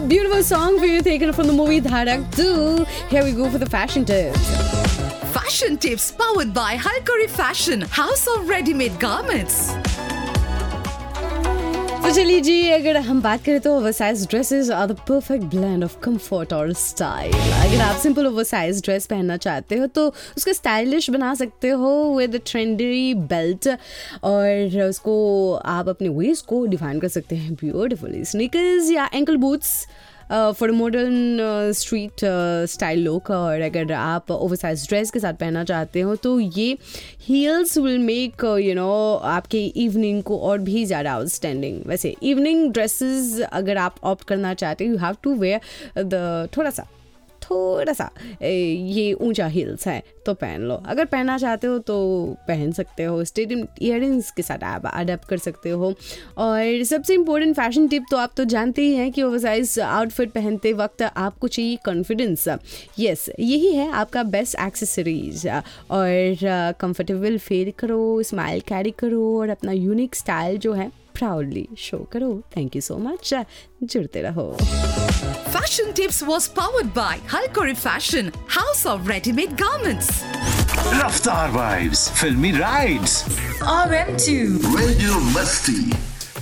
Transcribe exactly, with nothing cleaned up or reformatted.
Beautiful song for you taken from the movie Dharak two. Here we go for the fashion tips. Fashion tips powered by Halkari Fashion, house of ready-made garments. तो चलिए जी, अगर हम बात करें तो oversize dresses are the perfect blend of comfort और style. अगर आप सिंपल ओवरसाइज ड्रेस पहनना चाहते हो तो उसको स्टाइलिश बना सकते हो विद ट्रेंडी बेल्ट, और उसको आप अपने वेस्ट को डिफाइन कर सकते हैं ब्यूटीफुली. स्नीकर्स या ankle boots for modern street style look. और अगर आप ओवरसाइज ड्रेस के साथ पहनना चाहते हो तो ये heels will make you know आपके इवनिंग को और भी ज़्यादा आउटस्टैंडिंग. वैसे इवनिंग ड्रेसेस अगर आप ऑप्ट करना चाहते हो, you have to where the थोड़ा सा थोड़ा सा ये ऊंचा हील्स है तो पहन लो. अगर पहनना चाहते हो तो पहन सकते हो. स्टेडियम ईयरिंग्स के साथ आप अडेप्ट कर सकते हो. और सबसे इम्पोर्टेंट फैशन टिप तो आप तो जानते ही हैं कि ओवरसाइज आउटफिट पहनते वक्त आपको चाहिए कॉन्फिडेंस. यस, यही है आपका बेस्ट एक्सेसरीज. और कंफर्टेबल फील करो, स्माइल कैरी करो और अपना यूनिक स्टाइल जो है प्राउडली शो करो. Thank you so much. जुड़ते रहो. Fashion tips was powered by Halkari Fashion, house of ready-made garments. Raftaar Vibes, Filmy Rides. R M two. Radio Masti.